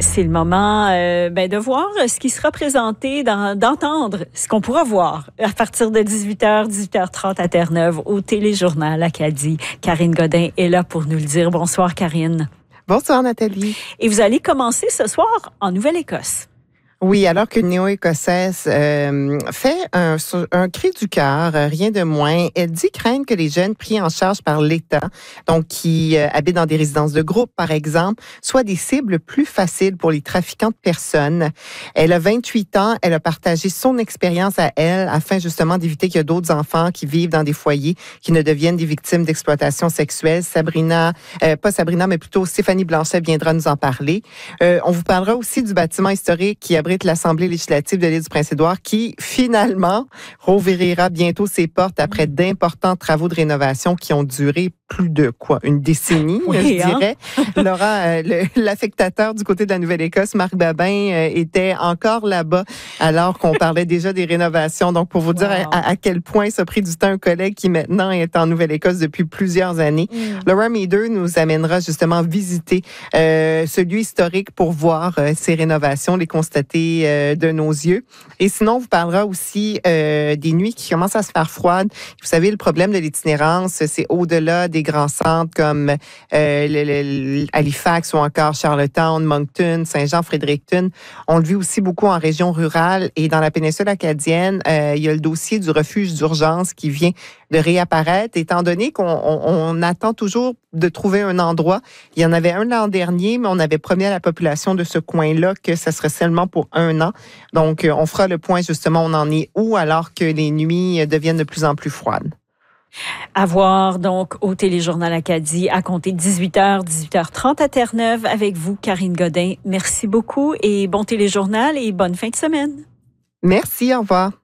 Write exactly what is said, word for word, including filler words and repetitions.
C'est le moment euh, ben, de voir ce qui sera présenté, dans, d'entendre ce qu'on pourra voir à partir de dix-huit heures, dix-huit heures trente à Terre-Neuve au Téléjournal Acadie. Karine Godin est là pour nous le dire. Bonsoir, Karine. Bonsoir, Nathalie. Et vous allez commencer ce soir en Nouvelle-Écosse. Oui, alors qu'une néo-écossaise euh, fait un, un cri du cœur, euh, rien de moins. Elle dit craindre que les jeunes pris en charge par l'État, donc qui euh, habitent dans des résidences de groupe, par exemple, soient des cibles plus faciles pour les trafiquants de personnes. Elle a vingt-huit ans. Elle a partagé son expérience à elle afin justement d'éviter qu'il y ait d'autres enfants qui vivent dans des foyers qui ne deviennent des victimes d'exploitation sexuelle. Sabrina, euh, pas Sabrina, mais plutôt Stéphanie Blanchet viendra nous en parler. Euh, on vous parlera aussi du bâtiment historique qui abrite l'Assemblée législative de l'île du Prince-Édouard qui, finalement, rouvrira bientôt ses portes après d'importants travaux de rénovation qui ont duré plus de quoi? Une décennie, oui, je dirais. Hein? Laura, euh, le, l'affectateur du côté de la Nouvelle-Écosse, Marc Babin, euh, était encore là-bas alors qu'on parlait déjà des rénovations. Donc, pour vous wow. dire à, à quel point ça a pris du temps, un collègue qui maintenant est en Nouvelle-Écosse depuis plusieurs années. Mm. Laura Meader nous amènera justement visiter euh, ce lieu historique pour voir euh, ces rénovations, les constater euh, de nos yeux. Et sinon, on vous parlera aussi euh, des nuits qui commencent à se faire froides. Vous savez, le problème de l'itinérance, c'est au-delà des grands centres comme euh, le, le, Halifax ou encore Charlottetown, Moncton, Saint-Jean, Fredericton. On le vit aussi beaucoup en région rurale et dans la péninsule acadienne, euh, il y a le dossier du refuge d'urgence qui vient de réapparaître, étant donné qu'on on, on attend toujours de trouver un endroit. Il y en avait un l'an dernier, mais on avait promis à la population de ce coin-là que ça serait seulement pour un an. Donc, on fera le point justement, on en est où alors que les nuits deviennent de plus en plus froides. À voir donc au Téléjournal Acadie à compter dix-huit heures, dix-huit heures trente à Terre-Neuve avec vous, Karine Godin. Merci beaucoup et bon Téléjournal et bonne fin de semaine. Merci, au revoir.